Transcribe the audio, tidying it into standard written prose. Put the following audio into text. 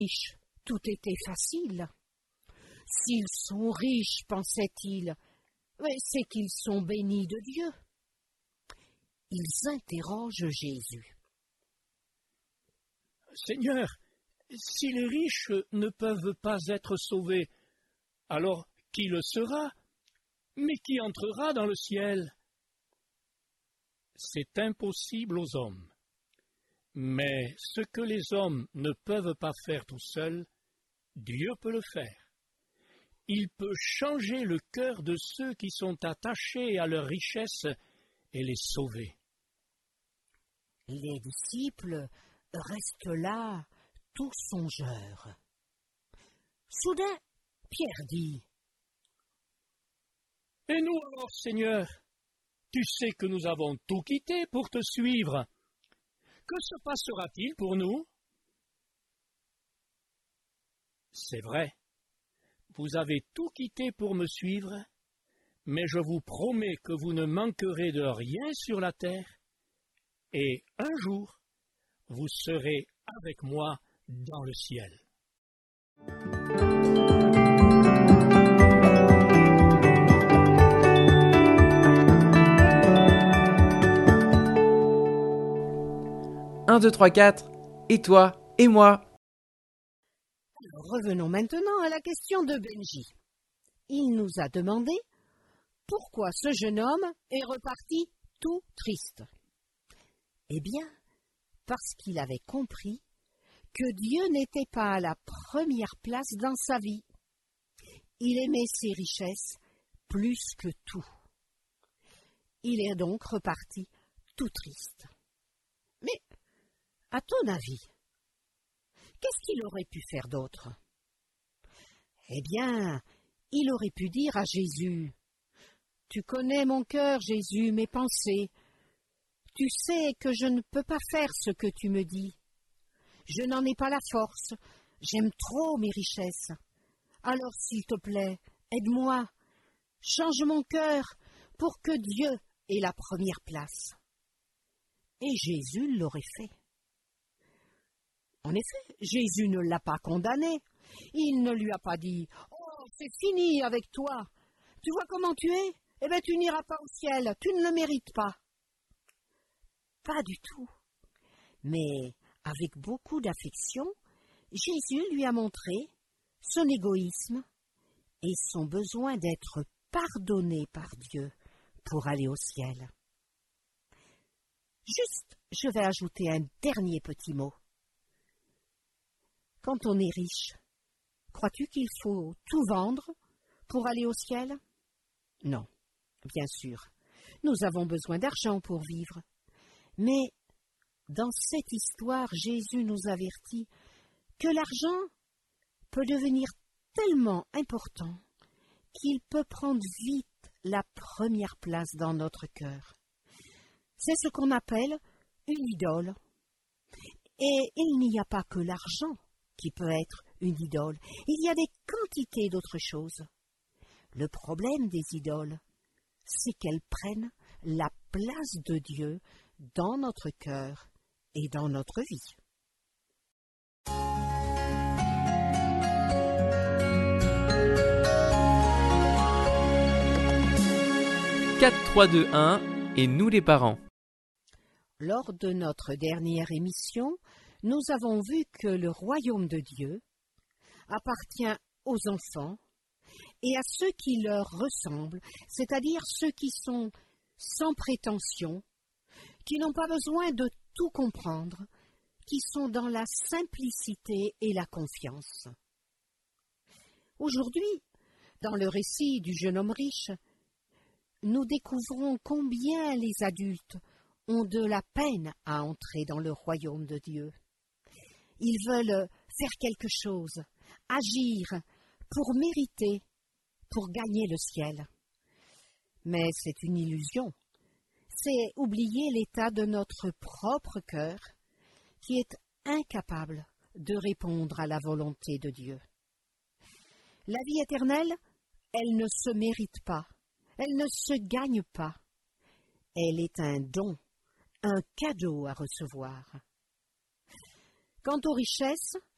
riches, tout était facile. S'ils sont riches, pensait-il, c'est qu'ils sont bénis de Dieu. Ils interrogent Jésus. Seigneur, si les riches ne peuvent pas être sauvés, alors qui le sera? Mais qui entrera dans le ciel? C'est impossible aux hommes. Mais ce que les hommes ne peuvent pas faire tout seuls, Dieu peut le faire. Il peut changer le cœur de ceux qui sont attachés à leur richesse et les sauver. Les disciples restent là, tout songeurs. Soudain, Pierre dit: « Et nous alors, Seigneur, tu sais que nous avons tout quitté pour te suivre. Que se passera-t-il pour nous? » C'est vrai, vous avez tout quitté pour me suivre, mais je vous promets que vous ne manquerez de rien sur la terre, et un jour, vous serez avec moi dans le ciel. Un, 2, 3, 4, et toi, et moi. Revenons maintenant à la question de Benji. Il nous a demandé pourquoi ce jeune homme est reparti tout triste. Eh bien, parce qu'il avait compris que Dieu n'était pas à la première place dans sa vie. Il aimait ses richesses plus que tout. Il est donc reparti tout triste. Mais, à ton avis, qu'est-ce qu'il aurait pu faire d'autre? Eh bien, il aurait pu dire à Jésus: « Tu connais mon cœur, Jésus, mes pensées. Tu sais que je ne peux pas faire ce que tu me dis. Je n'en ai pas la force. J'aime trop mes richesses. Alors, s'il te plaît, aide-moi. Change mon cœur pour que Dieu ait la première place. » Et Jésus l'aurait fait. En effet, Jésus ne l'a pas condamné. Il ne lui a pas dit: « Oh, c'est fini avec toi. Tu vois comment tu es? Eh bien, tu n'iras pas au ciel. Tu ne le mérites pas. » Pas du tout. Mais, avec beaucoup d'affection, Jésus lui a montré son égoïsme et son besoin d'être pardonné par Dieu pour aller au ciel. Juste, je vais ajouter un dernier petit mot. Quand on est riche, crois-tu qu'il faut tout vendre pour aller au ciel? Non, bien sûr. Nous avons besoin d'argent pour vivre. Mais dans cette histoire, Jésus nous avertit que l'argent peut devenir tellement important qu'il peut prendre vite la première place dans notre cœur. C'est ce qu'on appelle une idole. Et il n'y a pas que l'argent qui peut être une idole. Il y a des quantités d'autres choses. Le problème des idoles, c'est qu'elles prennent la place de Dieu dans notre cœur et dans notre vie. Quatre, 3, 2, 1, et nous les parents. Lors de notre dernière émission, nous avons vu que le royaume de Dieu appartient aux enfants et à ceux qui leur ressemblent, c'est-à-dire ceux qui sont sans prétention, qui n'ont pas besoin de tout comprendre, qui sont dans la simplicité et la confiance. Aujourd'hui, dans le récit du jeune homme riche, nous découvrons combien les adultes ont de la peine à entrer dans le royaume de Dieu. Ils veulent faire quelque chose, agir pour mériter, pour gagner le ciel. Mais c'est une illusion. C'est oublier l'état de notre propre cœur qui est incapable de répondre à la volonté de Dieu. La vie éternelle, elle ne se mérite pas, elle ne se gagne pas. Elle est un don, un cadeau à recevoir. Quant aux richesses,